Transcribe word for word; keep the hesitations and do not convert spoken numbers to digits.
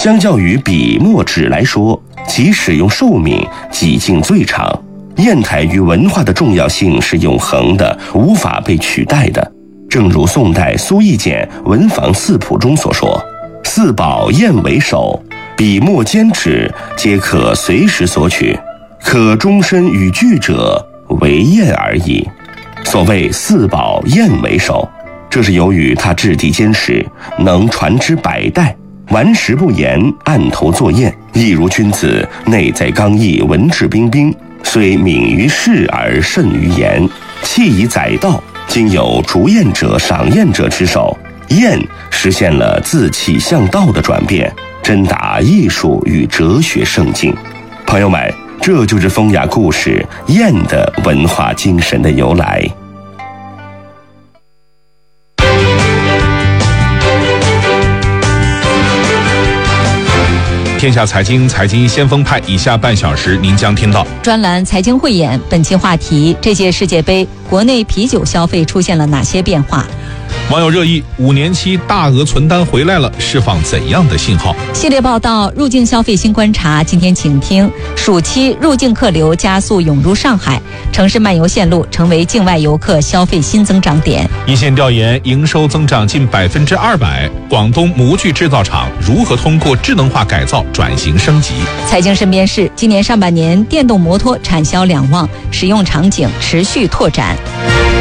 相较于笔墨纸来说，其使用寿命几近最长。砚台与文化的重要性是永恒的，无法被取代的。正如宋代苏轶简《文房四谱》中所说：“四宝砚为首，笔墨笺纸皆可随时索取，可终身与具者为砚而已。”所谓四宝砚为首，这是由于它质地坚实，能传之百代，顽石不言，案头作砚，一如君子，内在刚毅，文质彬彬，虽敏于事而慎于言，弃以载道，经有逐砚者赏砚者之手，砚实现了自弃向道的转变，真达艺术与哲学圣境。朋友们，这就是风雅故事砚的文化精神的由来。 天下财经，财经先锋派，以下半小时您将听到专栏财经汇演，本期话题：这届世界杯国内啤酒消费出现了哪些变化？ 网友热议：五年期大额存单回来了，释放怎样的信号？ 系列报道入境消费新观察，今天请听：暑期入境客流加速涌入上海，城市漫游线路成为境外游客消费新增长点。 一线调研营收增长近百分之二百，广东模具制造厂如何通过智能化改造转型升级？ 财经身边事：今年上半年电动摩托产销两旺，使用场景持续拓展。